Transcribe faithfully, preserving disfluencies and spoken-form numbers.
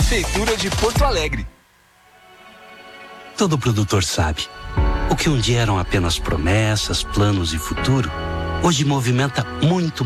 Prefeitura de Porto Alegre. Todo produtor sabe. O que um dia eram apenas promessas, planos e futuro, hoje movimenta muito